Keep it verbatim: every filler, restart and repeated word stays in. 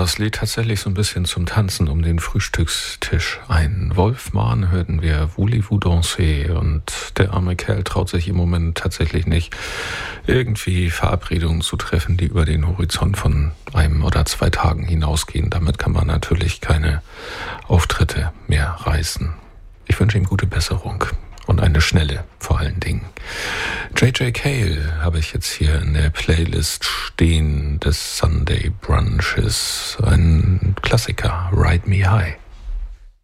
das Lied tatsächlich so ein bisschen zum Tanzen um den Frühstückstisch. Ein Wolfman hörten wir, Voulez-vous danser, und der arme Kerl traut sich im Moment tatsächlich nicht, irgendwie Verabredungen zu treffen, die über den Horizont von einem oder zwei Tagen hinausgehen. Damit kann man natürlich keine Auftritte mehr reißen. Ich wünsche ihm gute Besserung. Und eine schnelle, vor allen Dingen. J J. Cale habe ich jetzt hier in der Playlist stehen des Sunday Brunches. Ein Klassiker, Ride Me High.